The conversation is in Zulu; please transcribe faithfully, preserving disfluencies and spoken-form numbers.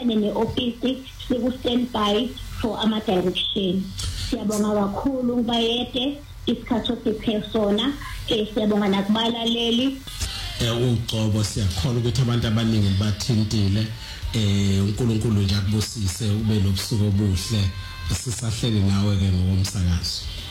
sibambisene ne-ofisi siku standby for ama direction. Siyabonga kakhulu kubayede isikhathi osiphe sona. Eh siyabonga nakubalaleli. Eh uGcobo siyakholwa ukuthi abantu abaningi bathintile. Eh uNkulunkulu nje akubusise ube nobusuku obuhle. Sisahleli nawe ke ngokomsakazo.